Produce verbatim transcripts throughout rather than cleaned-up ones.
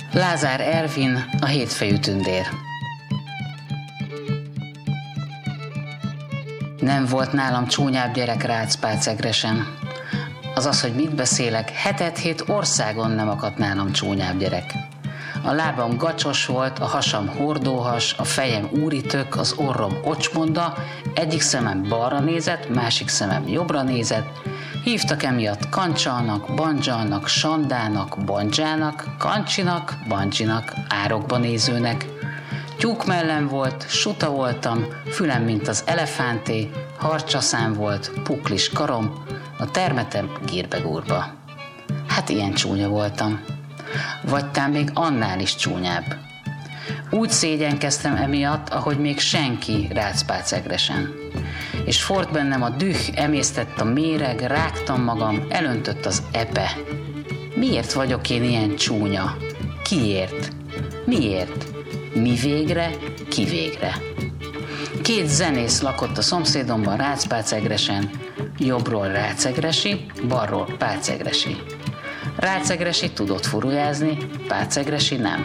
Lázár Ervin, a hétfejű tündér. Nem volt nálam csúnyább gyerek Rácz-Pác Egresen. Azaz, hogy mit beszélek, hetet-hét országon nem akadt nálam csúnyább gyerek. A lábam gacsos volt, a hasam hordóhas, a fejem úritök, az orrom ocsmonda, egyik szemem balra nézett, másik szemem jobbra nézett. Hívtak emiatt Kancsalnak, Bandzsalnak, Sandának, Bandzsának, Kancsinak, Bandzsinak, árokba nézőnek. Tyúkmellem volt, suta voltam, fülem, mint az elefánté, harcsaszám volt, puklis karom, a termetem gírbegúrba. Hát ilyen csúnya voltam. Vagy tám még annál is csúnyább. Úgy szégyenkeztem emiatt, ahogy még senki Rácz-Pác Egresen. És fort bennem a düh, emésztett a méreg, rágtam magam, elöntött az epe. Miért vagyok én ilyen csúnya? Kiért? Miért? Mi végre? Ki végre? Két zenész lakott a szomszédomban Rácz-Pác Egresen, jobbról Rácz Egresi, balról Pác Egresi. Rácz Egresi tudott furujázni, Pác Egresi nem.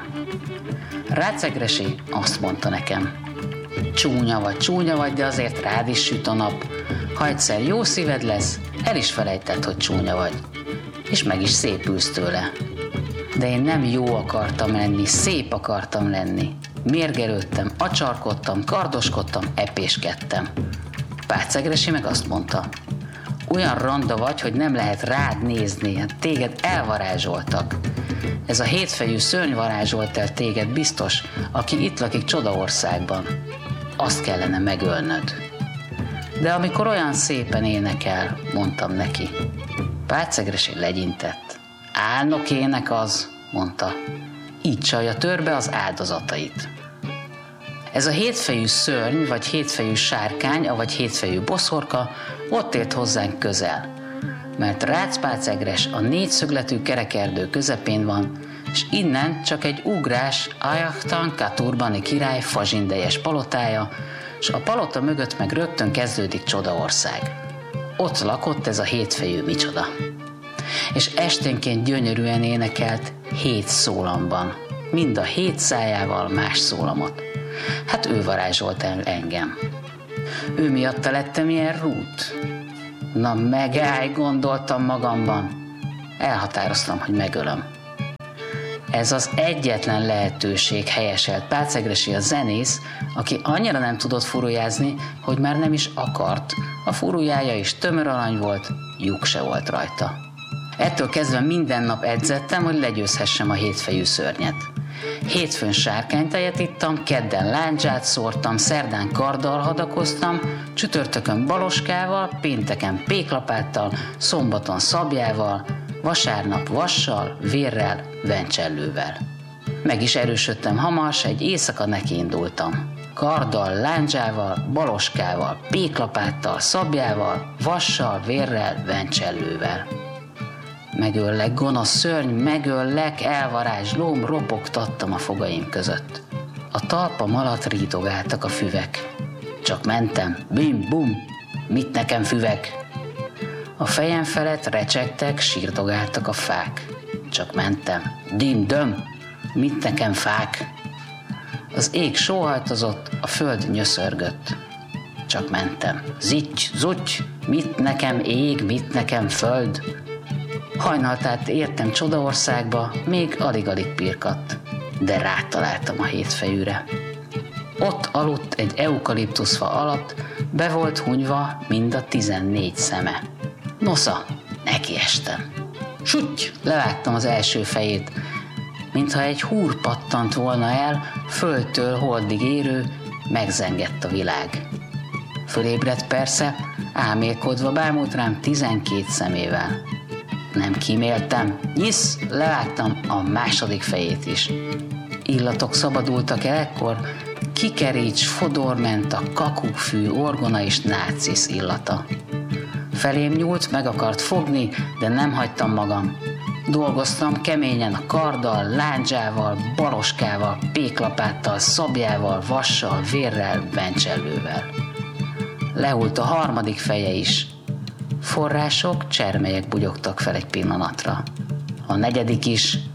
Rácz Egresi azt mondta nekem: csúnya vagy, csúnya vagy, de azért rád is süt a nap. Ha egyszer jó szíved lesz, el is felejted, hogy csúnya vagy. És meg is szépülsz tőle. De én nem jó akartam lenni, szép akartam lenni. Mérgelődtem, acsarkodtam, kardoskodtam, epéskedtem. Pác Egresi meg azt mondta: olyan randa vagy, hogy nem lehet rád nézni, hát téged elvarázsoltak. Ez a hétfejű szörny varázsolt el téged biztos, aki itt lakik Csodaországban. Azt kellene megölnöd. De amikor olyan szépen énekel, mondtam neki. Pác Egresi legyintett. Álnok ének az, mondta. Így csalja törbe az áldozatait. Ez a hétfejű szörny, vagy hétfejű sárkány, vagy hétfejű boszorka ott élt hozzánk közel. Mert Rácz-Pác Egres a négyszögletű kerekerdő közepén van, és innen csak egy ugrás Ajachtan Katurbani király fazsindejes palotája, és a palota mögött meg rögtön kezdődik Csodaország. Ott lakott ez a hétfejű micsoda. És esténként gyönyörűen énekelt hét szólamban, mind a hét szájával más szólamot. Hát ő varázsolt el engem. Ő miatta lettem ilyen rút. Na megállj, gondoltam magamban. Elhatároztam, hogy megölöm. Ez az egyetlen lehetőség, helyeselt Pác Egresi a zenész, aki annyira nem tudott furujázni, hogy már nem is akart. A furujája is tömör arany volt, lyuk se volt rajta. Ettől kezdve minden nap edzettem, hogy legyőzhessem a hétfejű szörnyet. Hétfőn sárkánytejet ittam, kedden lándzsát szórtam, szerdán karddal hadakoztam, csütörtökön baloskával, pénteken péklapáttal, szombaton szabjával, vasárnap vassal, vérrel, vencsellővel. Meg is erősödtem hamar, s egy éjszaka nekiindultam. Karddal, lándzsával, baloskával, péklapáttal, szabjával, vassal, vérrel, vencsellővel. Megöllek, gonosz szörny, megöllek, elvarázslóm, ropogtattam a fogaim között. A talpam alatt rítogáltak a füvek. Csak mentem, bim-bum, mit nekem füvek? A fejem felett recsegtek, sírdogáltak a fák. Csak mentem, dim-döm, mit nekem fák? Az ég sóhajtozott, a föld nyöszörgött. Csak mentem, zitty, zutty, mit nekem ég, mit nekem föld? Hajnaltát értem Csodaországba, még alig-alig pirkadt, de rátaláltam a hétfejűre. Ott aludt egy eukaliptuszfa alatt, be volt hunyva mind a tizennégy szeme. Nosza, nekiestem. Sutty, levágtam az első fejét, mintha egy húr pattant volna el, földtől holdig érő, megzengett a világ. Fölébredt persze, álmélkodva bámult rám tizenkét szemével. Nem kíméltem, nyisz, levágtam a második fejét is. Illatok szabadultak el ekkor, kikeríts, fodor ment a kakukkfű, orgona és nácisz illata. Felém nyúlt, meg akart fogni, de nem hagytam magam. Dolgoztam keményen a karddal, lándzsával, baloskával, péklapáttal, szabjával, vassal, vérrel, vencsellővel. Lehult a harmadik feje is. Források, csermelyek bugyogtak fel egy pillanatra. A negyedik is,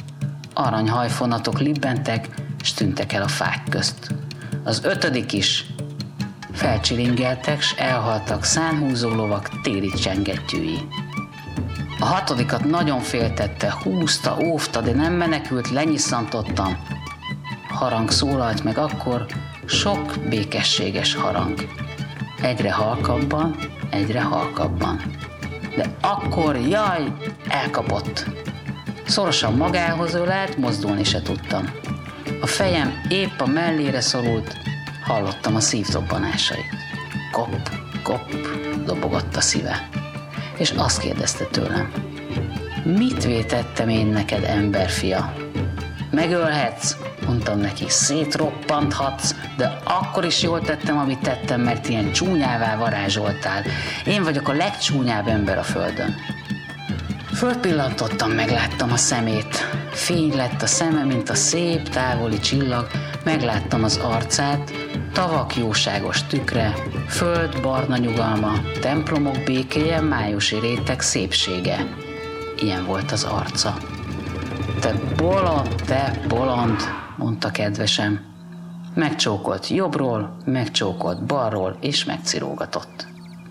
aranyhajfonatok libbentek, s tűntek el a fák közt. Az ötödik is. Felcsilingeltek, s elhaltak szánhúzó lovak téli csengettyűi. A hatodikat nagyon féltette, húzta, óvta, de nem menekült, lenyisszantottam. Harang szólalt meg akkor, sok békességes harang. Egyre halkabban, egyre halkabban. De akkor, jaj, elkapott. Szorosan magához ölelt, mozdulni se tudtam. A fejem épp a mellére szorult, hallottam a szívdobbanásait. Kop, kop, dobogott a szíve. És azt kérdezte tőlem: mit vétettem én neked, emberfia? Megölhetsz, mondtam neki, szétroppanthatsz, de akkor is jól tettem, amit tettem, mert ilyen csúnyává varázsoltál. Én vagyok a legcsúnyább ember a földön. Fölpillantottam, megláttam a szemét. Fény lett a szeme, mint a szép, távoli csillag. Megláttam az arcát, tavak jóságos tükre, föld barna nyugalma, templomok békéje, májusi réteg szépsége. Ilyen volt az arca. Te bolond, te bolond, mondta kedvesem. Megcsókolt jobbról, megcsókolt balról, és megcirógatott.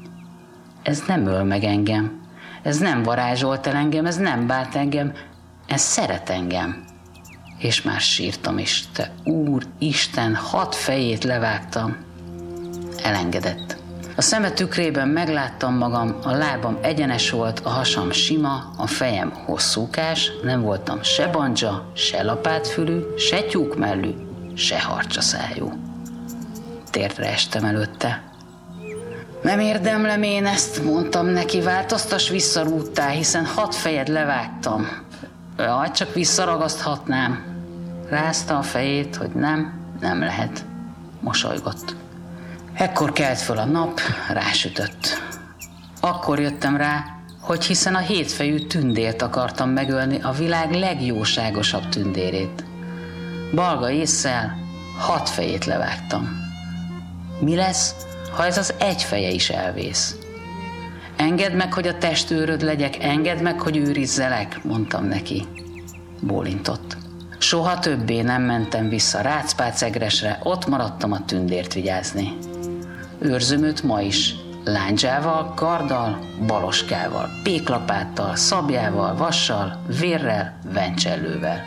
Ez nem öl meg engem, ez nem varázsolt el engem, ez nem bánt engem, ez szeret engem. És már sírtam is, te Úr, Isten, hat fejét levágtam. Elengedett. A szeme tükrében megláttam magam, a lábam egyenes volt, a hasam sima, a fejem hosszúkás, nem voltam se bandzsa, se lapátfülű, se tyúkmellű, se harcsaszájú. Térdre estem előtte. Nem érdemlem én ezt, mondtam neki, változtass vissza rúttá, hiszen hat fejed levágtam. Jaj, csak visszaragaszthatnám. Rázta a fejét, hogy nem, nem lehet. Mosolygott. Ekkor kelt föl a nap, rásütött. Akkor jöttem rá, hogy hiszen a hétfejű tündért akartam megölni, a világ legjóságosabb tündérét. Balga ésszel hat fejét levágtam. Mi lesz, ha ez az egy feje is elvész? Engedd meg, hogy a testőröd legyek, engedd meg, hogy őrizzelek, mondtam neki. Bólintott. Soha többé nem mentem vissza Rácpácegresre, ott maradtam a tündért vigyázni. Őrzöm őt ma is, lándzsával, karddal, baloskával, péklapáttal, szabjával, vassal, vérrel, vencsellővel.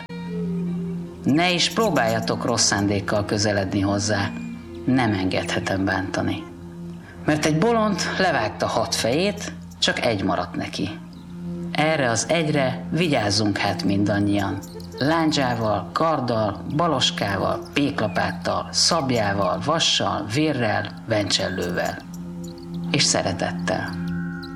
Ne is próbáljatok rossz szándékkal közeledni hozzá, nem engedhetem bántani. Mert egy bolond levágta hat fejét, csak egy maradt neki. Erre az egyre vigyázzunk hát mindannyian. Lándzsával, karddal, baloskával, péklapáttal, szabjával, vassal, vérrel, vencsellővel. És szeretettel.